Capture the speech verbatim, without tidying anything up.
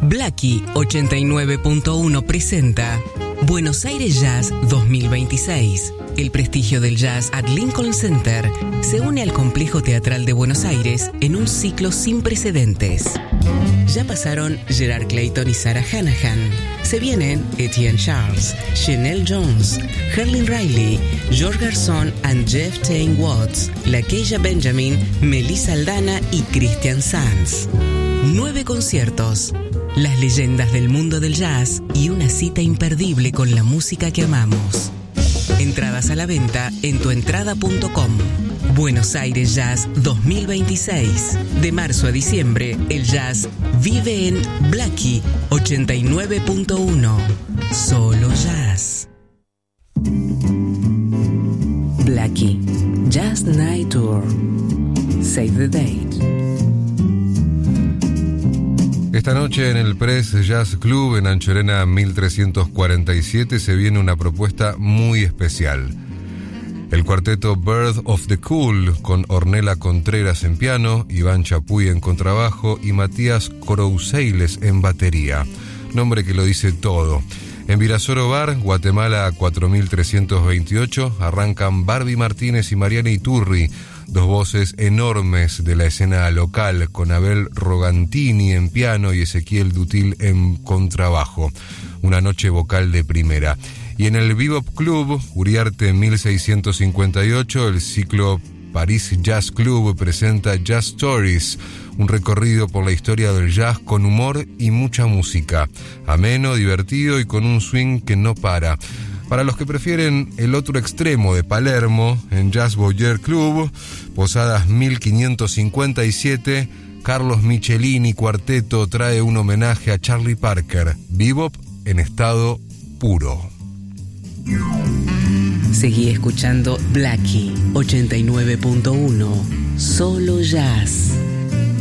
Blackie ochenta y nueve punto uno presenta Buenos Aires Jazz dos mil veintiséis. El prestigio del jazz at Lincoln Center se une al Complejo Teatral de Buenos Aires en un ciclo sin precedentes. Ya pasaron Gerard Clayton y Sarah Hanahan. Se vienen Etienne Charles, Chanel Jones, Herlin Riley, George Garzón and Jeff Tain Watts, LaKeisha Benjamin, Melissa Aldana y Christian Sanz. Nueve conciertos, las leyendas del mundo del jazz y una cita imperdible con la música que amamos. Entradas a la venta en tuentrada punto com. Buenos Aires Jazz dos mil veintiséis. De marzo a diciembre, el jazz vive en Blackie ochenta y nueve punto uno. Solo jazz. Blackie Jazz Night Tour. Save the date. Esta noche en el Press Jazz Club en Anchorena mil trescientos cuarenta y siete se viene una propuesta muy especial. El cuarteto Birth of the Cool con Ornella Contreras en piano, Iván Chapuy en contrabajo y Matías Corousseiles en batería. Nombre que lo dice todo. En Virasoro Bar, Guatemala cuatro mil trescientos veintiocho, arrancan Barbie Martínez y Mariana Iturri, dos voces enormes de la escena local, con Abel Rogantini en piano y Ezequiel Dutil en contrabajo. Una noche vocal de primera. Y en el Bebop Club, Uriarte mil seiscientos cincuenta y ocho, el ciclo París Jazz Club presenta Jazz Stories, un recorrido por la historia del jazz con humor y mucha música. Ameno, divertido y con un swing que no para. Para los que prefieren el otro extremo de Palermo, en Jazz Boyer Club, Posadas mil quinientos cincuenta y siete, Carlos Michelini Cuarteto trae un homenaje a Charlie Parker, bebop en estado puro. Seguí escuchando Blackie ochenta y nueve punto uno. Solo jazz.